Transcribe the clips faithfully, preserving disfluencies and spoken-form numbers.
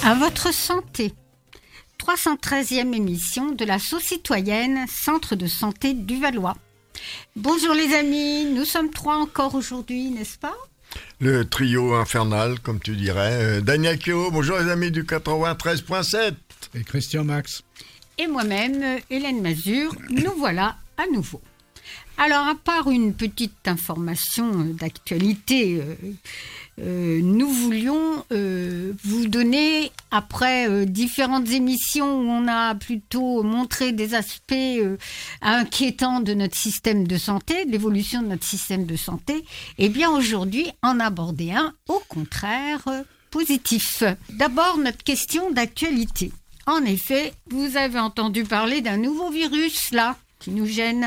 À votre santé. trois cent treizième émission de la Sauce citoyenne, Centre de santé du Valois. Bonjour les amis, nous sommes trois encore aujourd'hui, n'est-ce pas ? Le trio infernal, comme tu dirais. Euh, Daniel Keo, bonjour les amis du quatre-vingt-treize point sept. Et Christian Max. Et moi-même, Hélène Mazur, nous voilà à nouveau. Alors, à part une petite information d'actualité, euh, euh, nous voulions euh, vous donner, après euh, différentes émissions où on a plutôt montré des aspects euh, inquiétants de notre système de santé, de l'évolution de notre système de santé, eh bien aujourd'hui, en aborder un, au contraire, euh, positif. D'abord, notre question d'actualité. En effet, vous avez entendu parler d'un nouveau virus, là, qui nous gêne,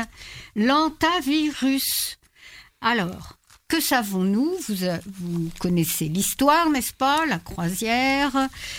l'hantavirus. Alors, que savons-nous ? vous, vous connaissez l'histoire, n'est-ce pas ? La croisière.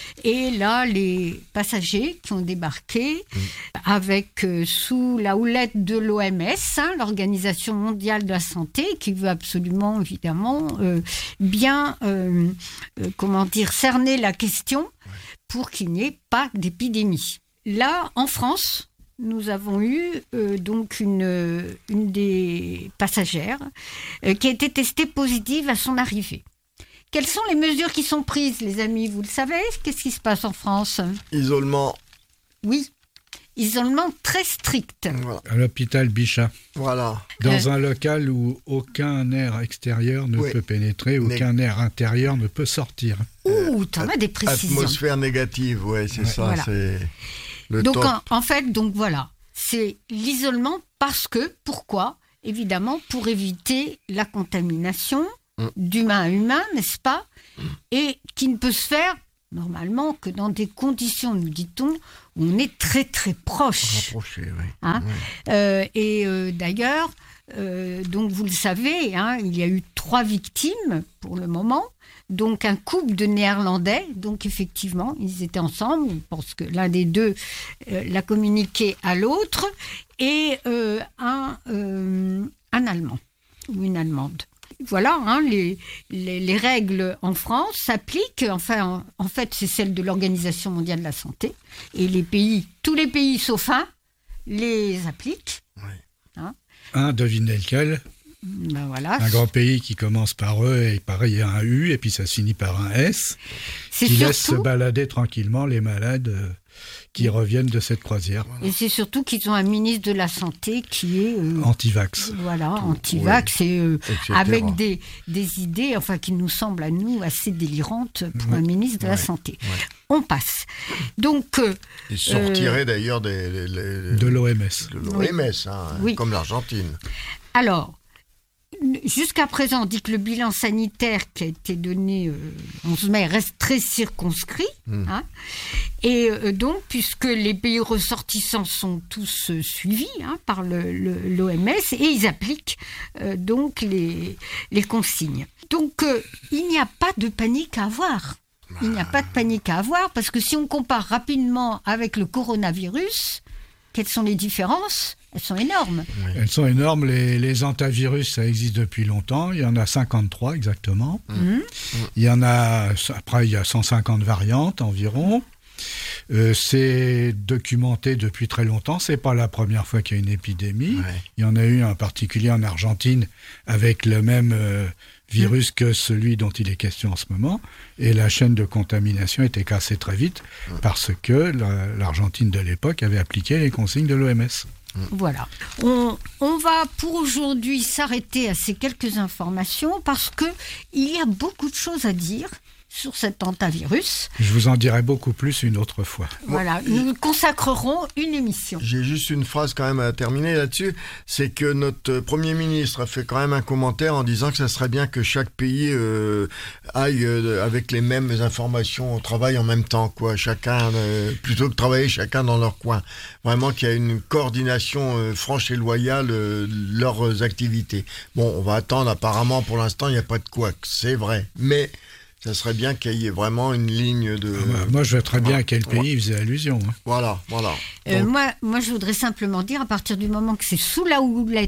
Et là, les passagers qui ont débarqué mmh. avec, euh, sous la houlette de l'O M S, hein, l'Organisation mondiale de la santé, qui veut absolument, évidemment, euh, bien, euh, euh, comment dire, cerner la question ouais. pour qu'il n'y ait pas d'épidémie. Là, en France, nous avons eu euh, donc une, une des passagères euh, qui a été testée positive à son arrivée. Quelles sont les mesures qui sont prises, les amis ? Vous le savez ? Qu'est-ce qui se passe en France ? Isolement. Oui, isolement très strict. Voilà. À l'hôpital Bichat. Voilà. Dans euh... un local où aucun air extérieur ne oui. peut pénétrer, aucun Né... air intérieur ne peut sortir. Ouh, t'en as des précisions. Atmosphère négative, oui, c'est ouais. ça, voilà. c'est... Le donc en, en fait, donc voilà, c'est l'isolement parce que, pourquoi ? Évidemment, pour éviter la contamination mmh. d'humain à humain, n'est-ce pas ? mmh. Et qui ne peut se faire, normalement, que dans des conditions, nous dit-on, où on est très très proche. Rapproché, oui. Hein oui. Euh, et euh, d'ailleurs, euh, donc vous le savez, hein, il y a eu trois victimes pour le moment. Donc un couple de Néerlandais, donc effectivement, ils étaient ensemble, je pense que l'un des deux euh, l'a communiqué à l'autre, et euh, un, euh, un Allemand, ou une Allemande. Voilà, hein, les, les, les règles en France s'appliquent, enfin en, en fait c'est celle de l'Organisation mondiale de la santé, et les pays, tous les pays sauf un, les appliquent. Oui. Hein. Un, devinez lequel ? Ben voilà. Un grand pays qui commence par E et pareil, il y a un U et puis ça se finit par un S, c'est qui surtout... laisse se balader tranquillement les malades euh, qui reviennent de cette croisière. Voilà. Et c'est surtout qu'ils ont un ministre de la Santé qui est... Euh, anti-vax. Voilà, anti-vax, oui. et euh, et avec des, des idées enfin, qui nous semblent à nous assez délirantes pour oui. un ministre de ouais. la Santé. Ouais. On passe. Donc... Euh, Ils sont euh, retirés d'ailleurs des, les, les, de l'O M S. De l'O M S, oui. hein, oui. comme l'Argentine. Alors... Jusqu'à présent, on dit que le bilan sanitaire qui a été donné euh, onze mai reste très circonscrit. Mmh. Hein, et euh, donc, puisque les pays ressortissants sont tous euh, suivis hein, par le, le, l'O M S et ils appliquent euh, donc les, les consignes. Donc, euh, il n'y a pas de panique à avoir. Il n'y a pas de panique à avoir parce que si on compare rapidement avec le coronavirus, quelles sont les différences ? Elles sont énormes. Oui. Elles sont énormes. Les, les hantavirus, ça existe depuis longtemps. Il y en a cinquante-trois exactement. Mmh. Il y en a, après, il y a cent cinquante variantes environ. Euh, c'est documenté depuis très longtemps. C'est pas la première fois qu'il y a une épidémie. Ouais. Il y en a eu en particulier en Argentine avec le même euh, virus mmh. que celui dont il est question en ce moment. Et la chaîne de contamination était cassée très vite mmh. parce que la, l'Argentine de l'époque avait appliqué les consignes de l'O M S. Voilà. On, on va pour aujourd'hui s'arrêter à ces quelques informations parce qu'il y a beaucoup de choses à dire sur cet hantavirus. Je vous en dirai beaucoup plus une autre fois. Voilà, bon, nous consacrerons une émission. J'ai juste une phrase quand même à terminer là-dessus, c'est que notre Premier ministre a fait quand même un commentaire en disant que ça serait bien que chaque pays euh, aille euh, avec les mêmes informations au travail en même temps, quoi. Chacun, euh, plutôt que travailler chacun dans leur coin. Vraiment qu'il y a une coordination euh, franche et loyale euh, de leurs activités. Bon, on va attendre, apparemment pour l'instant il n'y a pas de quoi, c'est vrai, mais... Ça serait bien qu'il y ait vraiment une ligne de... Ah bah, moi, je vois très bien à quel pays il faisait allusion. Hein. Voilà, voilà. Euh, Donc... moi, moi, je voudrais simplement dire, à partir du moment que c'est sous la houlette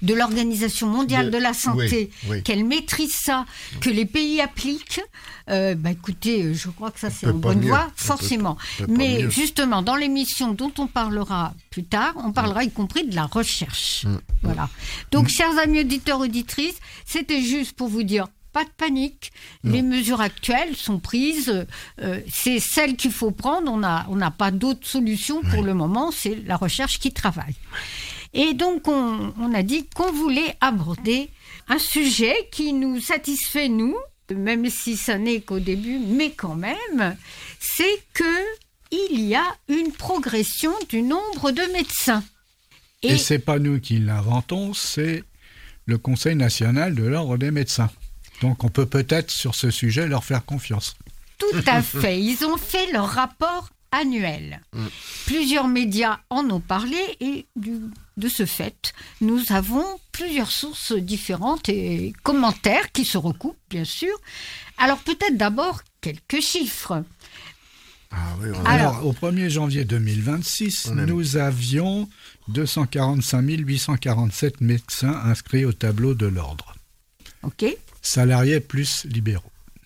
de l'Organisation mondiale de, De- la santé, oui, oui. qu'elle maîtrise ça, que les pays appliquent, euh, bah écoutez, je crois que ça c'est peut en pas bonne mieux. voie, On peut- forcément. on peut pas Mais mieux. justement, dans l'émission dont on parlera plus tard, on parlera y compris de la recherche. Mm. Voilà. Donc, chers amis auditeurs, auditrices, c'était juste pour vous dire, pas de panique. Non. Les mesures actuelles sont prises. Euh, c'est celles qu'il faut prendre. On n'a on n'a pas d'autre solution pour Oui. le moment. C'est la recherche qui travaille. Et donc, on, on a dit qu'on voulait aborder un sujet qui nous satisfait, nous, même si ça n'est qu'au début, mais quand même, c'est qu'il y a une progression du nombre de médecins. Et, Et c'est pas nous qui l'inventons, c'est le Conseil national de l'ordre des médecins. Donc on peut peut-être sur ce sujet leur faire confiance. Tout à fait. Ils ont fait leur rapport annuel. Mm. Plusieurs médias en ont parlé et du, de ce fait, nous avons plusieurs sources différentes et commentaires qui se recoupent, bien sûr. Alors peut-être d'abord quelques chiffres. Ah oui, on- Alors- Alors, au premier janvier deux mille vingt-six, On a nous avions deux cent quarante-cinq mille huit cent quarante-sept médecins inscrits au tableau de l'ordre. OK ? Salariés plus libéraux.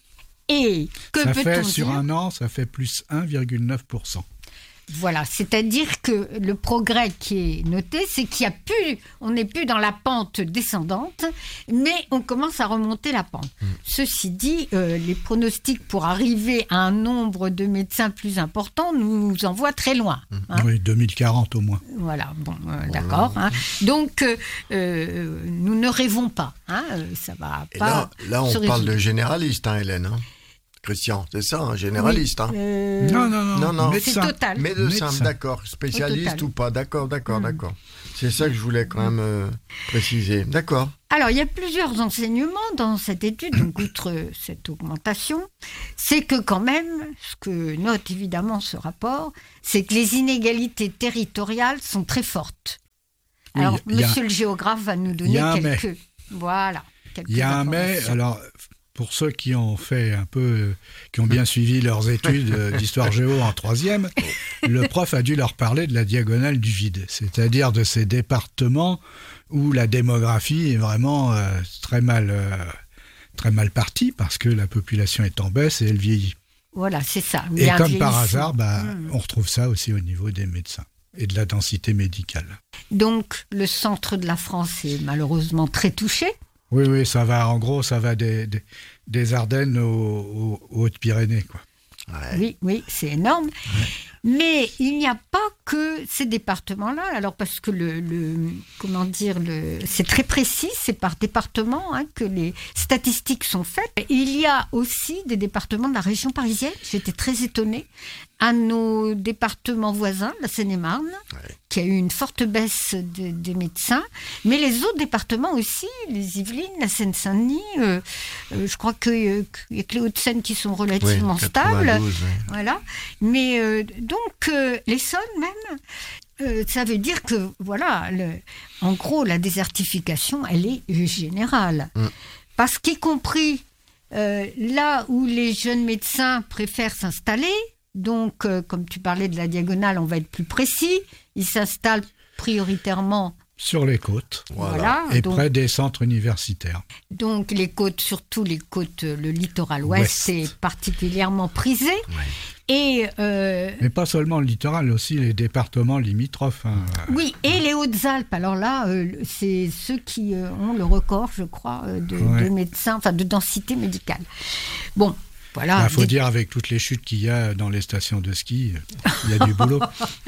Et que ça peut-on fait, dire sur un an, ça fait plus un virgule neuf pour cent. Voilà, c'est-à-dire que le progrès qui est noté, c'est qu'il y a plus, on n'est plus dans la pente descendante, mais on commence à remonter la pente. Mm. Ceci dit, euh, les pronostics pour arriver à un nombre de médecins plus important nous envoient très loin. hein. Oui, deux mille quarante au moins. Voilà, bon, euh, d'accord. hein. Donc, euh, euh, nous ne rêvons pas. Hein, euh, ça va Et pas. là, là, on se parle résoudre. de généraliste, hein, Hélène. hein. Christian, c'est ça, un généraliste. hein. Euh, Non, non, non. Non, non. médecin. C'est total. Médecin, Médecin. d'accord. Spécialiste total. ou pas, d'accord, d'accord, Mm. d'accord. C'est ça que je voulais quand même euh, préciser. D'accord. Alors, il y a plusieurs enseignements dans cette étude, donc outre cette augmentation, c'est que quand même, ce que note évidemment ce rapport, c'est que les inégalités territoriales sont très fortes. Oui, Alors, il y a- monsieur le géographe va nous il donner y a un quelques... Voilà. quelques Il y a un mais, informations. alors pour ceux qui ont fait un peu, euh, qui ont bien suivi leurs études euh, d'histoire géo en troisième, le prof a dû leur parler de la diagonale du vide, c'est-à-dire de ces départements où la démographie est vraiment euh, très mal, euh, très mal partie parce que la population est en baisse et elle vieillit. Voilà, c'est ça. Il y Et a un comme par vieillissement. hasard, bah, Mm. on retrouve ça aussi au niveau des médecins et de la densité médicale. Donc, le centre de la France est malheureusement très touché. Oui, oui, ça va, en gros, ça va des, des, des Ardennes aux, aux- aux Hautes-Pyrénées, quoi. Ouais. Oui, oui, c'est énorme. Mais il n'y a pas que ces départements-là. Alors, parce que le, le- comment dire, le, c'est très précis, c'est par département hein, que les statistiques sont faites. Il y a aussi des départements de la région parisienne. J'étais très étonnée. À nos départements voisins, la Seine-et-Marne, Ouais. qui a eu une forte baisse de- des médecins. Mais les autres départements aussi, les Yvelines, la Seine-Saint-Denis, euh, euh, je crois qu'il n'y a que les Hauts-de-Seine qui sont relativement Oui, stables. quatre-vingt-douze, ouais. Voilà. Mais euh, donc, euh, l'Essonne même, euh, ça veut dire que, voilà, le, en gros, la désertification, elle est générale. Mm. Parce qu'y compris euh, là où les jeunes médecins préfèrent s'installer, donc, euh, comme tu parlais de la diagonale, on va être plus précis, ils s'installent prioritairement, Sur les côtes Voilà. voilà, et donc, près des centres universitaires. donc les côtes, surtout les côtes, le littoral ouest, Ouest. est particulièrement prisé. Ouais. Et euh, Mais pas seulement le littoral, aussi les départements limitrophes. hein. oui, et les Hautes-Alpes. Alors là, euh, c'est ceux qui euh, ont le record, je crois, euh, de, Ouais. de médecins, enfin de densité médicale. Bon, Il voilà. faut des- dire, avec toutes les chutes qu'il y a dans les stations de ski, il y a du boulot.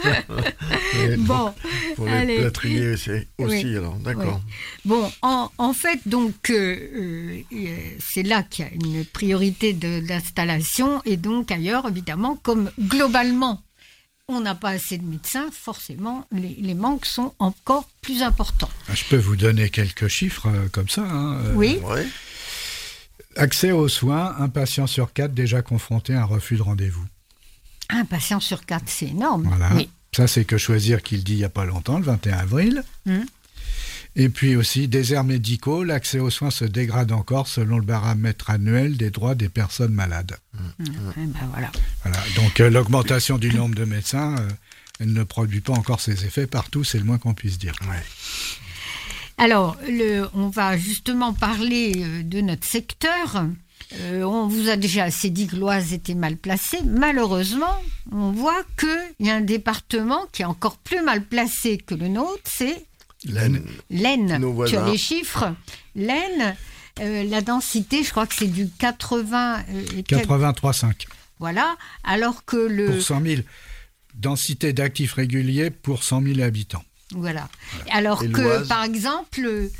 Et Bon, pour les allez. plâtriers, c'est aussi, Oui. alors, d'accord. Bon, en, en fait, donc, euh, euh, c'est là qu'il y a une priorité de l'installation, et donc ailleurs, évidemment, comme globalement, on n'a pas assez de médecins, forcément, les, les manques sont encore plus importants. Je peux vous donner quelques chiffres euh, comme ça. hein. Euh, Oui, Ouais. Accès aux soins, un patient sur quatre déjà confronté à un refus de rendez-vous. un patient sur quatre, c'est énorme. Voilà. Oui. Ça, c'est que choisir qu'il dit il n'y a pas longtemps, le vingt et un avril. Mhm. Et puis aussi, déserts médicaux, l'accès aux soins se dégrade encore selon le baromètre annuel des droits des personnes malades. Eh ben voilà. Voilà. Donc euh, l'augmentation du nombre de médecins, euh, elle ne produit pas encore ses effets partout, c'est le moins qu'on puisse dire. Ouais. Alors, le, on va justement parler de notre secteur. Euh, on vous a déjà assez dit que l'Oise était mal placée. Malheureusement, on voit qu'il y a un département qui est encore plus mal placé que le nôtre, c'est l'Aisne. L'Aisne. Tu as les chiffres. L'Aisne, euh, la densité, je crois que c'est du quatre-vingts... Euh, quatre-vingt-trois virgule cinq. Voilà, alors que le... Pour cent mille. Densité d'actifs réguliers pour cent mille habitants. Voilà. voilà. Alors Et que, l'Oise. Par exemple, euh,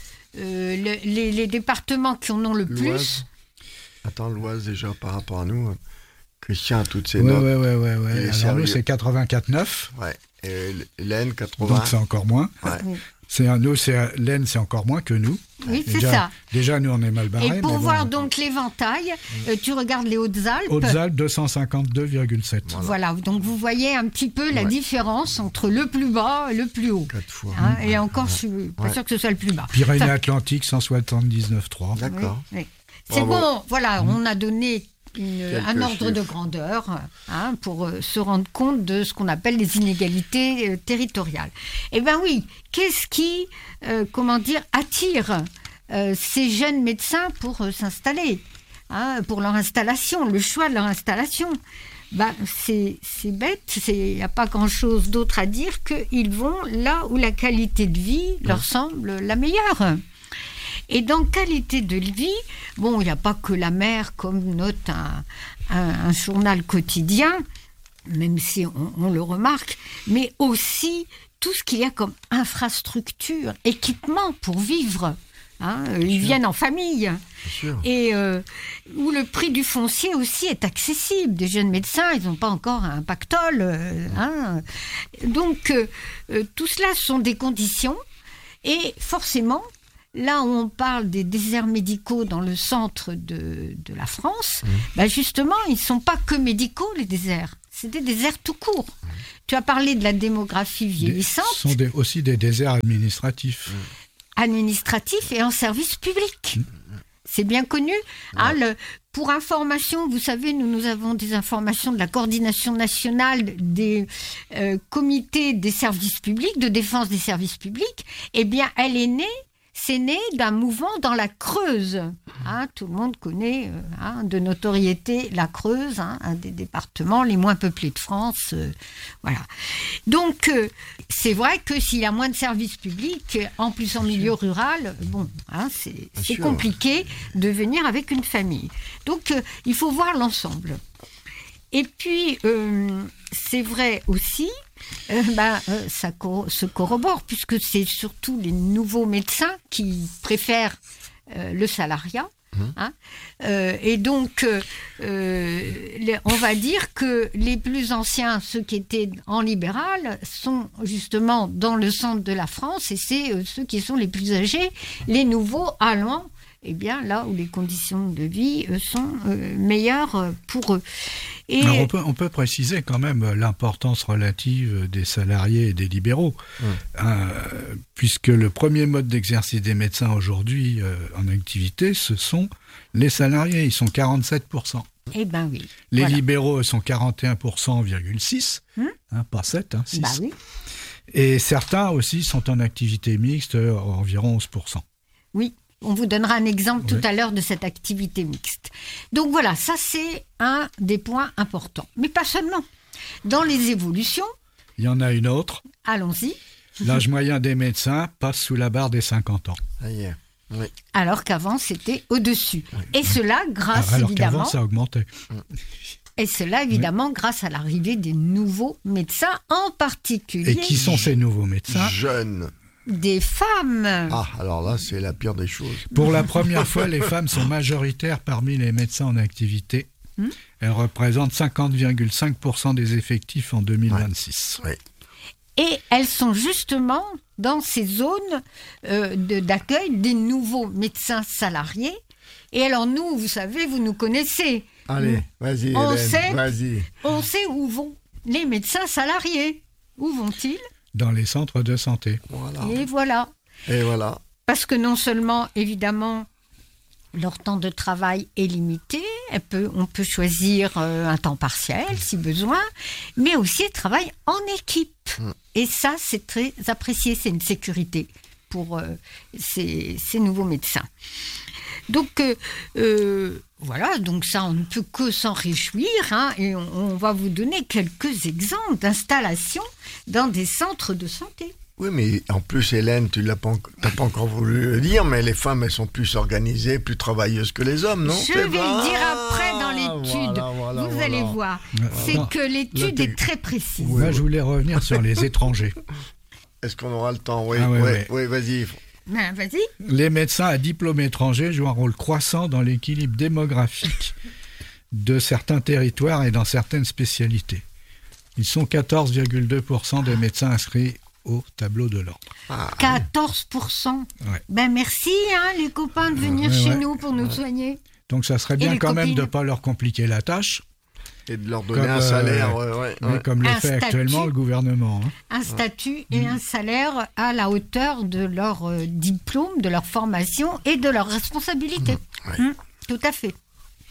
le, les, les départements qui en ont le L'Oise. plus... Attends, l'Oise, déjà, par rapport à nous, Christian a toutes ses ouais, notes. Oui, oui, oui. Ouais. Alors nous, c'est quatre-vingt-quatre virgule neuf. Ouais. Et l'Aisne, quatre-vingts. Donc c'est encore moins. Ouais. Oui. C'est un, nous, c'est l'Aisne, c'est encore moins que nous. Oui, déjà, c'est ça. Déjà, nous, on est mal barrés. Et pour mais voir bon, donc l'éventail, euh, tu regardes les Hautes-Alpes. Hautes-Alpes, deux cent cinquante-deux virgule sept. Voilà. voilà, donc vous voyez un petit peu la ouais. différence entre le plus bas et le plus haut. Quatre fois. Hein, ouais. Et encore, ouais. je suis pas ouais. sûre que ce soit le plus bas. Pyrénées-Atlantiques, cent soixante-dix-neuf virgule trois. D'accord. Oui, oui. C'est Bravo. Bon, voilà, mmh. on a donné une, un ordre chiffres. de grandeur hein, pour euh, se rendre compte de ce qu'on appelle les inégalités euh, territoriales. Eh bien oui, qu'est-ce qui, euh, comment dire, attire euh, ces jeunes médecins pour euh, s'installer, hein, pour leur installation, le choix de leur installation? Ben, c'est, c'est bête, il n'y a pas grand-chose d'autre à dire qu'ils vont là où la qualité de vie mmh. leur semble la meilleure. Et dans qualité de vie, bon, il n'y a pas que la mère, comme note un, un, un journal quotidien, même si on, on le remarque, mais aussi tout ce qu'il y a comme infrastructure, équipement pour vivre. Hein, ils sûr. viennent en famille. Et euh, où le prix du foncier aussi est accessible. Des jeunes médecins, ils n'ont pas encore un pactole. Euh, hein. Donc, euh, tout cela sont des conditions. Et forcément, là où on parle des déserts médicaux dans le centre de, de la France, mmh. bah justement, ils ne sont pas que médicaux, les déserts. C'est des déserts tout court. Mmh. Tu as parlé de la démographie vieillissante. Ce sont des, aussi des déserts administratifs. Mmh. Administratifs et en service public. Mmh. C'est bien connu. Mmh. Hein, le, pour information, vous savez, nous, nous avons des informations de la coordination nationale des euh, comités des services publics, de défense des services publics. Eh bien, elle est née C'est né d'un mouvement dans la Creuse. Hein, tout le monde connaît euh, hein, de notoriété la Creuse, hein, un des départements les moins peuplés de France. Euh, voilà. Donc, euh, c'est vrai que s'il y a moins de services publics, en plus en milieu rural, bon, hein, c'est, c'est compliqué de venir avec une famille. Donc, euh, il faut voir l'ensemble. Et puis, euh, c'est vrai aussi, euh, bah, euh, ça co- se corrobore, puisque c'est surtout les nouveaux médecins qui préfèrent euh, le salariat. Mmh. Hein, euh, et donc, euh, les, on va dire que les plus anciens, ceux qui étaient en libéral, sont justement dans le centre de la France, et c'est euh, ceux qui sont les plus âgés, les nouveaux allant eh bien, là où les conditions de vie euh, sont euh, meilleures pour eux. Et Alors on, peut, on peut préciser quand même l'importance relative des salariés et des libéraux, mmh. euh, puisque le premier mode d'exercice des médecins aujourd'hui euh, en activité, ce sont les salariés, ils sont quarante-sept pour cent. Eh ben oui. Les voilà. libéraux sont quarante et un pour cent virgule six, mmh. hein, pas sept, hein, six. Bah oui. Et certains aussi sont en activité mixte, euh, environ onze pour cent. Oui. On vous donnera un exemple oui. tout à l'heure de cette activité mixte. Donc voilà, ça c'est un des points importants. Mais pas seulement. Dans les évolutions... Il y en a une autre. Allons-y. L'âge moyen des médecins passe sous la barre des cinquante ans. Ça y est. Oui. Alors qu'avant, c'était au-dessus. Oui. Et cela, grâce Alors évidemment... qu'avant, ça augmentait. Et cela, évidemment, oui. grâce à l'arrivée des nouveaux médecins, en particulier... Et qui sont ces nouveaux médecins ? Jeunes. Des femmes. Ah, alors là, c'est la pire des choses. Pour la première fois, les femmes sont majoritaires parmi les médecins en activité. Hum? Elles représentent cinquante virgule cinq pour cent des effectifs en deux mille vingt-six. Ouais. Ouais. Et elles sont justement dans ces zones euh, de, d'accueil des nouveaux médecins salariés. Et alors nous, vous savez, vous nous connaissez. Allez, vas-y, on Hélène, sait, vas-y. On sait où vont les médecins salariés. Où vont-ils ? Dans les centres de santé. Voilà. Et voilà. Et voilà. Parce que non seulement, évidemment, leur temps de travail est limité, elle peut, on peut choisir euh, un temps partiel si besoin, mais aussi ils travaillent en équipe. Mmh. Et ça, c'est très apprécié, c'est une sécurité. pour euh, ces, ces nouveaux médecins. Donc euh, euh, voilà, donc ça on ne peut que s'en réjouir, hein, et on, on va vous donner quelques exemples d'installations dans des centres de santé. Oui, mais en plus, Hélène, tu n'as pas, en- pas encore voulu le dire, mais les femmes, elles sont plus organisées, plus travailleuses que les hommes, non? Je C'est vais vrai. le dire après dans l'étude. Voilà, voilà, vous voilà. allez voir. Voilà. C'est que l'étude Là, est très précise. Moi, je voulais revenir sur les étrangers. Est-ce qu'on aura le temps? Oui, Ah ouais, oui, ouais. oui, vas-y. Ben, vas-y. Les médecins à diplôme étranger jouent un rôle croissant dans l'équilibre démographique de certains territoires et dans certaines spécialités. Ils sont quatorze virgule deux pour cent des médecins inscrits au tableau de l'ordre. Ah, quatorze pour cent. Ouais. Ben merci, hein, les copains, de venir Ouais, chez ouais. nous pour nous soigner. Donc ça serait bien les quand même copines. de ne pas leur compliquer la tâche, et de leur donner Comme, un euh, salaire, ouais, ouais, hein, ouais. comme le Un fait statut. actuellement le gouvernement. hein. Un statut et un salaire à la hauteur de leur euh, diplôme, de leur formation et de leurs responsabilités. ouais. Hum, tout à fait.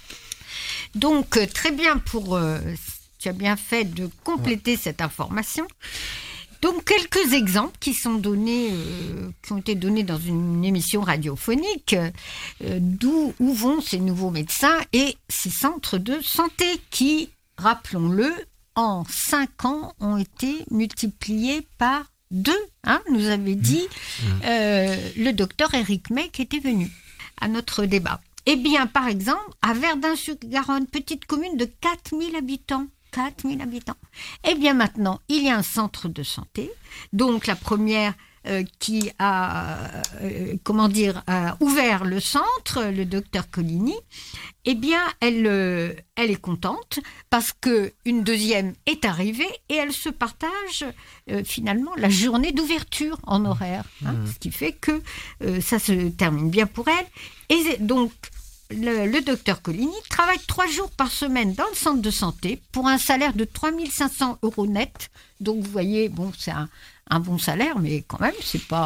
Donc, euh, très bien pour... euh, tu as bien fait de compléter cette information. Donc, quelques exemples qui sont donnés, euh, qui ont été donnés dans une émission radiophonique, euh, d'où où vont ces nouveaux médecins et ces centres de santé qui, rappelons-le, en cinq ans ont été multipliés par deux, hein, nous avait dit euh, le docteur Éric May qui était venu à notre débat. Eh bien, par exemple, à Verdun-sur-Garonne, petite commune de quatre mille habitants, quatre mille habitants. Eh bien maintenant, il y a un centre de santé. Donc la première euh, qui a, euh, comment dire, a ouvert le centre, le docteur Coligny, eh bien elle, euh, elle est contente parce qu'une deuxième est arrivée et elle se partage euh, finalement la journée d'ouverture en horaire. Hein, Mmh. Ce qui fait que euh, ça se termine bien pour elle. Et donc, le, le docteur Coligny travaille trois jours par semaine dans le centre de santé pour un salaire de trois mille cinq cents euros net. Donc, vous voyez, bon, c'est un, un bon salaire, mais quand même, c'est pas